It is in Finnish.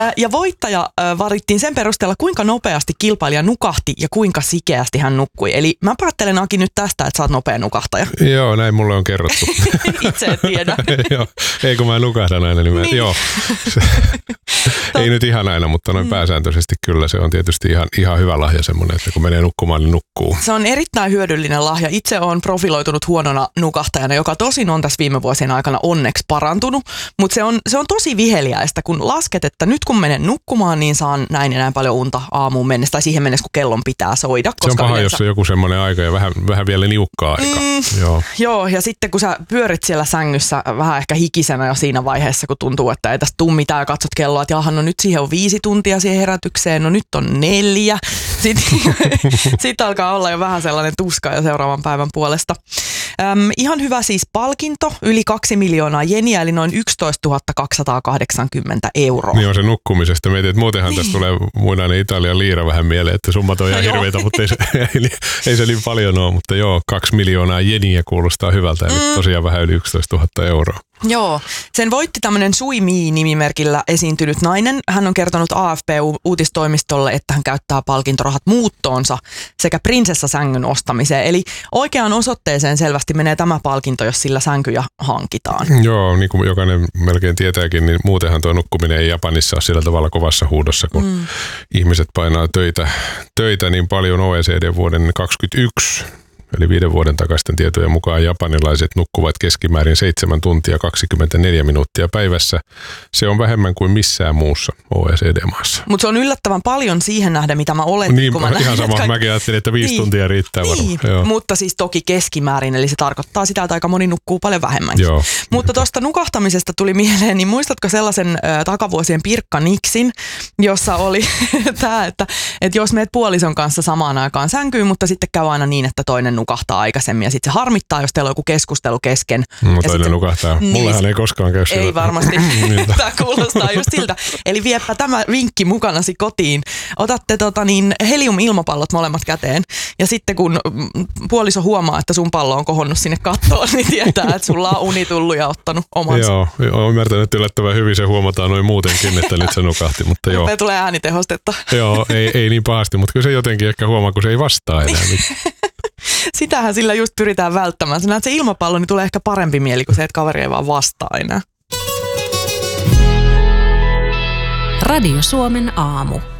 Ja voittaja varittiin sen perusteella, kuinka nopeasti kilpailija nukahti ja kuinka sikeästi hän nukkui. Eli mä päättelen, Aki, nyt tästä, että sä oot nopea nukahtaja. Joo, näin mulle on kerrottu. Itse et tiedä. Joo, ei kun mä nukahdan aina, niin joo. Ei nyt ihan aina, mutta noin pääsääntöisesti kyllä se on tietysti ihan hyvä lahja semmoinen, että kun menee nukkumaan, niin nukkuu. Se on erittäin hyödyllinen lahja. Itse olen profiloitunut huonona nukahtajana, joka tosin on tässä viime vuosien aikana onneksi parantunut, mutta se on tosi viheliäistä, kun lasket, että nyt kun menen nukkumaan, niin saan näin ja näin paljon unta aamuun mennessä tai siihen mennessä, kun kellon pitää soida. Se on paha, jos on joku semmoinen aika ja vähän vielä niukkaa aika. Joo, ja sitten kun sä pyörit siellä sängyssä vähän ehkä hikisenä jo siinä vaiheessa, kun tuntuu, että ei tästä tule mitään ja katsot kelloa, että jaha, no nyt siihen on 5 tuntia siihen herätykseen, no nyt on 4. Sitten alkaa olla jo vähän sellainen tuska jo seuraavan päivän puolesta. Ihan hyvä siis palkinto, yli 2 miljoonaa jeniä, eli noin 11 280 €. Niin on se nukkumisesta. Mietin, että muutenhan tässä tulee muinainen Italian liira vähän mieleen, että summat on ihan hirveitä, mutta ei se niin paljon ole. Mutta joo, 2 miljoonaa jeniä kuulostaa hyvältä, eli tosiaan vähän yli 11 000 €. Joo, sen voitti tämmöinen Sui Mi-nimimerkillä esiintynyt nainen. Hän on kertonut AFP-uutistoimistolle, että hän käyttää palkintorahat muuttoonsa sekä prinsessasängyn ostamiseen. Eli oikeaan osoitteeseen selvästi menee tämä palkinto, jos sillä sänkyjä hankitaan. Joo, niin kuin jokainen melkein tietääkin, niin muutenhan tuo nukkuminen ei Japanissa ole sillä tavalla kovassa huudossa, kun ihmiset painaa töitä niin paljon. OECD vuoden 2021. Eli 5 vuoden takaisten tietojen mukaan japanilaiset nukkuvat keskimäärin 7 tuntia 24 minuuttia päivässä. Se on vähemmän kuin missään muussa OECD-maassa. Mutta se on yllättävän paljon siihen nähden, mitä mä oletin. Niin, ihan sama. Mäkin ajattelin, että 5 tuntia riittää varmaan. Mutta siis toki keskimäärin, eli se tarkoittaa sitä, että aika moni nukkuu paljon vähemmänkin. Joo. Mutta tuosta nukahtamisesta tuli mieleen, niin muistatko sellaisen takavuosien Pirkka Nixin, jossa oli tämä, että jos meet puolison kanssa samaan aikaan sänkyyn, mutta sitten käy aina niin, että toinen nukahtaa aikaisemmin ja sitten se harmittaa, jos teillä on joku keskustelu kesken. Toinen nukahtaa. Niin, mullehan ei koskaan käy sillä. Ei varmasti. Tämä kuulostaa just siltä. Eli viepä tämä vinkki mukanasi kotiin. Otatte helium-ilmapallot molemmat käteen ja sitten kun puoliso huomaa, että sun pallo on kohonnut sinne kattoon, niin tietää, että sulla on uni tullut ja ottanut omansa. Joo, olen ymmärtänyt, että yllättävän hyvin se huomataan noin muutenkin, että nyt se nukahti. Mutta joo. Tulee äänitehostetta. Joo, ei niin pahasti, mutta kyllä se jotenkin ehkä huomaa, kun se ei vastaa enää. Sitähän sillä just pyritään välttämään. Sä näet se ilmapallo, niin tulee ehkä parempi mieli, kun se, että kaveri ei vaan vastaa enää. Radio Suomen aamu.